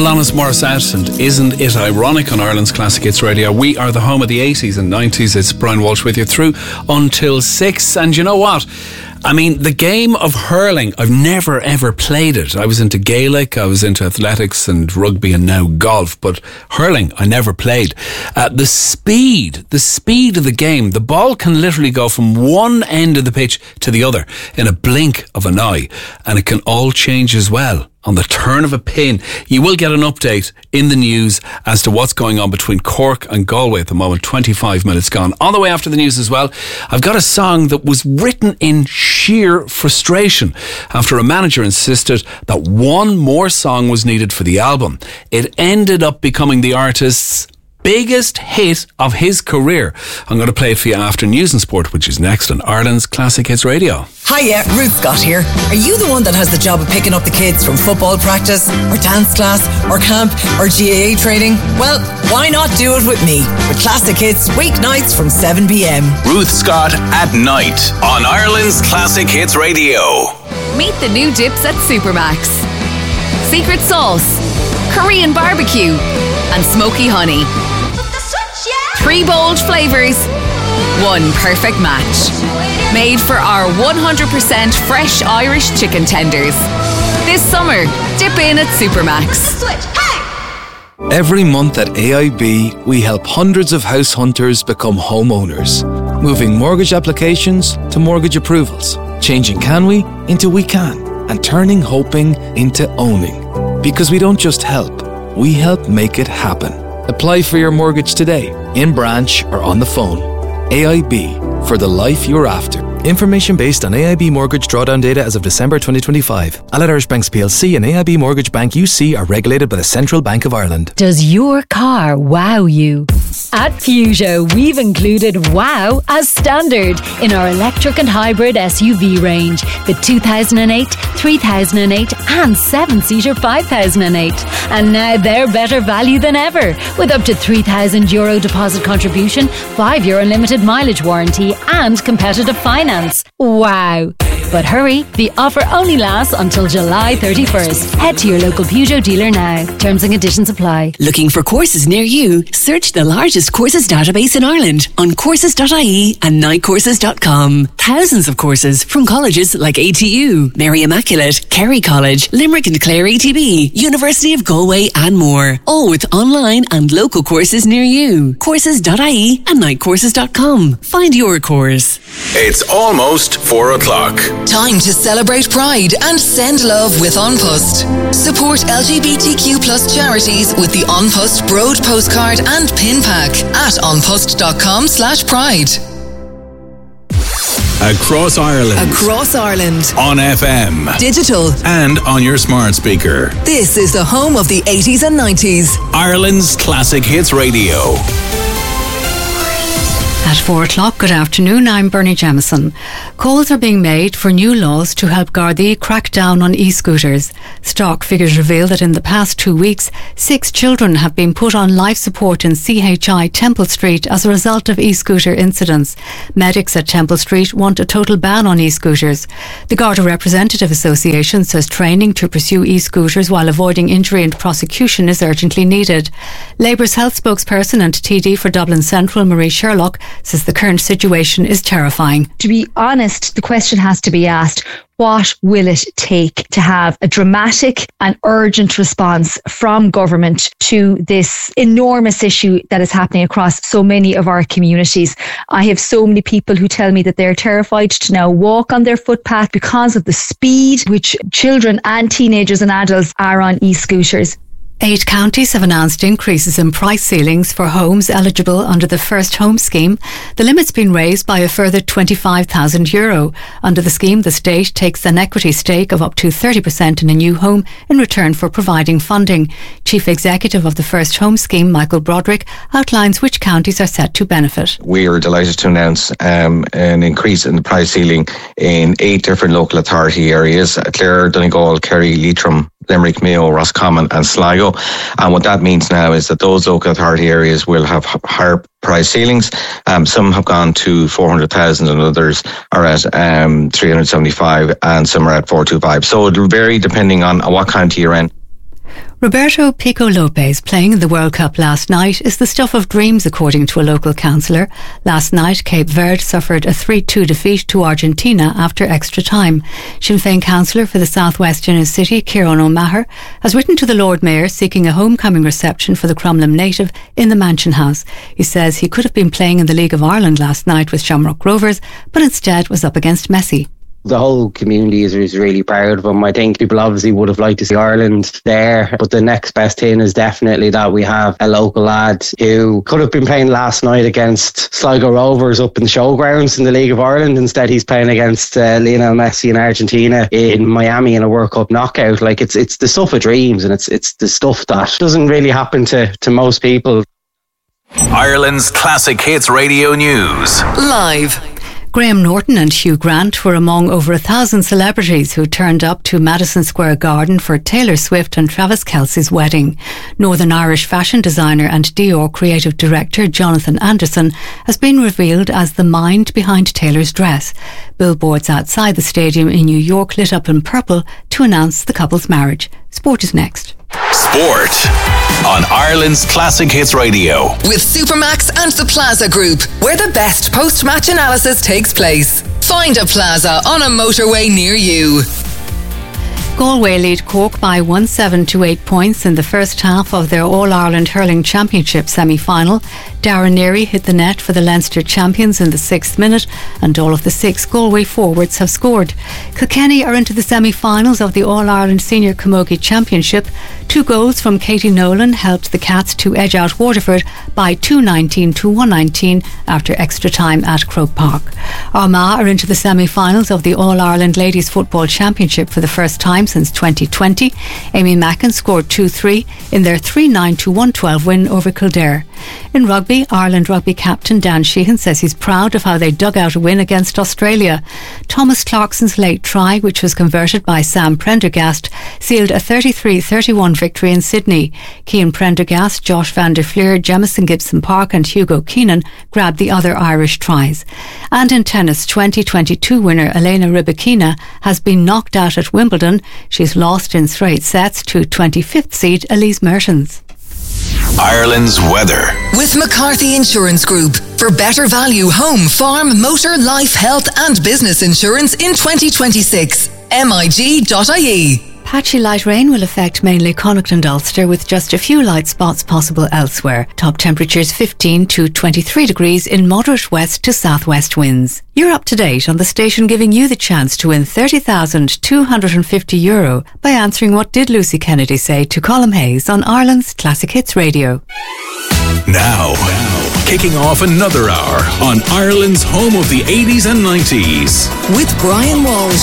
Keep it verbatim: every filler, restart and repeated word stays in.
Alanis Morissette, and isn't it ironic on Ireland's Classic Hits Radio? We are the home of the eighties and nineties. It's Brian Walsh with you through until six. And you know what? I mean, the game of hurling, I've never ever played it. I was into Gaelic, I was into athletics and rugby and now golf, but hurling, I never played. Uh, the speed, the speed of the game, the ball can literally go from one end of the pitch to the other in a blink of an eye, and it can all change as well on the turn of a pin. You will get an update in the news as to what's going on between Cork and Galway at the moment. twenty-five minutes gone. On the way after the news as well, I've got a song that was written in sheer frustration after a manager insisted that one more song was needed for the album. It ended up becoming the artist's biggest hit of his career. I'm going to play it for you after News and Sport, which is next on Ireland's Classic Hits Radio. Hiya, Ruth Scott here. Are you the one that has the job of picking up the kids from football practice, or dance class, or camp, or G A A training? Well, why not do it with me? With Classic Hits, weeknights from seven p.m. Ruth Scott at night on Ireland's Classic Hits Radio. Meet the new dips at Supermax. Secret sauce, Korean barbecue, and smoky honey. Three bold flavours, one perfect match. Made for our one hundred percent fresh Irish chicken tenders. This summer, dip in at Supermax. Every month at A I B, we help hundreds of house hunters become homeowners, moving mortgage applications to mortgage approvals, changing can we into we can, and turning hoping into owning. Because we don't just help, we help make it happen. Apply for your mortgage today, in branch or on the phone. A I B, for the life you're after. Information based on A I B mortgage drawdown data as of December twenty twenty-five. Allied Irish Banks P L C and A I B Mortgage Bank U C are regulated by the Central Bank of Ireland. Does your car wow you? At Peugeot, we've included wow as standard in our electric and hybrid S U V range. The two thousand eight, three thousand eight and seven-seater five thousand eight. And now they're better value than ever, with up to three thousand euro deposit contribution, five year unlimited mileage warranty and competitive finance. Wow. But hurry, the offer only lasts until July thirty-first. Head to your local Peugeot dealer now. Terms and conditions apply. Looking for courses near you? Search the largest courses database in Ireland on courses dot I E and night courses dot com. Thousands of courses from colleges like A T U, Mary Immaculate, Kerry College, Limerick and Clare E T B, University of Galway and more. All with online and local courses near you. courses dot I E and night courses dot com. Find your course. It's almost four o'clock. Time to celebrate Pride and send love with An Post. Support L G B T Q plus charities with the An Post Broad postcard and pin pack at an post dot com slash pride. Across Ireland. Across Ireland. On F M. Digital. And on your smart speaker. This is the home of the eighties and nineties. Ireland's Classic Hits Radio. At four o'clock, good afternoon, I'm Bernie Jamieson. Calls are being made for new laws to help Gardaí crack down on e-scooters. Stock figures reveal that in the past two weeks, six children have been put on life support in C H I Temple Street as a result of e-scooter incidents. Medics at Temple Street want a total ban on e-scooters. The Garda Representative Association says training to pursue e-scooters while avoiding injury and prosecution is urgently needed. Labour's health spokesperson and T D for Dublin Central, Marie Sherlock, says the current situation is terrifying. To be honest, the question has to be asked, what will it take to have a dramatic and urgent response from government to this enormous issue that is happening across so many of our communities? I have so many people who tell me that they're terrified to now walk on their footpath because of the speed which children and teenagers and adults are on e-scooters. Eight counties have announced increases in price ceilings for homes eligible under the First Home Scheme. The limit's been raised by a further twenty-five thousand euro. Under the scheme, the state takes an equity stake of up to thirty percent in a new home in return for providing funding. Chief Executive of the First Home Scheme, Michael Broderick, outlines which counties are set to benefit. We are delighted to announce um, an increase in the price ceiling in eight different local authority areas: Clare, Donegal, Kerry, Leitrim, Limerick, Mayo, Roscommon and Sligo. And what that means now is that those local authority areas will have higher price ceilings. Um, some have gone to four hundred thousand and others are at um, three hundred seventy-five and some are at four hundred twenty-five. So it will vary depending on what county you're in. Roberto Pico Lopez playing in the World Cup last night is the stuff of dreams, according to a local councillor. Last night, Cape Verde suffered a three two defeat to Argentina after extra time. Sinn Féin councillor for the southwest inner city, Kieran O'Maher, has written to the Lord Mayor seeking a homecoming reception for the Crumlin native in the Mansion House. He says he could have been playing in the League of Ireland last night with Shamrock Rovers, but instead was up against Messi. The whole community is, is really proud of him. I think people obviously would have liked to see Ireland there, but the next best thing is definitely that we have a local lad who could have been playing last night against Sligo Rovers up in the showgrounds in the League of Ireland. Instead, he's playing against uh, Lionel Messi in Argentina in Miami in a World Cup knockout. Like it's it's the stuff of dreams, and it's it's the stuff that doesn't really happen to, to most people. Ireland's Classic Hits Radio News. Live. Graham Norton and Hugh Grant were among over a thousand celebrities who turned up to Madison Square Garden for Taylor Swift and Travis Kelce's wedding. Northern Irish fashion designer and Dior creative director Jonathan Anderson has been revealed as the mind behind Taylor's dress. Billboards outside the stadium in New York lit up in purple to announce the couple's marriage. Sport is next. Sport on Ireland's Classic Hits Radio. With Supermax and the Plaza Group, where the best post-match analysis takes place. Find a Plaza on a motorway near you. Galway lead Cork by one seven to eight points in the first half of their All-Ireland Hurling Championship semi-final. Darren Neary hit the net for the Leinster champions in the sixth minute, and all of the six Galway forwards have scored. Kilkenny are into the semi-finals of the All-Ireland Senior Camogie Championship. Two goals from Katie Nolan helped the Cats to edge out Waterford by two nineteen to one nineteen after extra time at Croke Park. Armagh are into the semi-finals of the All-Ireland Ladies Football Championship for the first time since twenty twenty. Amy Mackin scored two three in their three nine to one twelve win over Kildare. In rugby, Ireland rugby captain Dan Sheehan says he's proud of how they dug out a win against Australia. Thomas Clarkson's late try, which was converted by Sam Prendergast, sealed a thirty-three thirty-one victory in Sydney. Cian Prendergast, Josh van der Fleer, Jamison Gibson Park and Hugo Keenan grabbed the other Irish tries. And in tennis, twenty twenty-two winner Elena Rybakina has been knocked out at Wimbledon. She's lost in straight sets to twenty-fifth seed Elise Mertens. Ireland's weather. With McCarthy Insurance Group. For better value home, farm, motor, life, health and business insurance in twenty twenty-six. M I G dot I E. Patchy light rain will affect mainly Connacht and Ulster, with just a few light spots possible elsewhere. Top temperatures fifteen to twenty-three degrees in moderate west to southwest winds. You're up to date on the station giving you the chance to win thirty thousand two hundred fifty euro by answering What Did Lucy Kennedy Say to Colm Hayes on Ireland's Classic Hits Radio. Now, now, kicking off another hour on Ireland's home of the eighties and nineties. With Brian Walsh.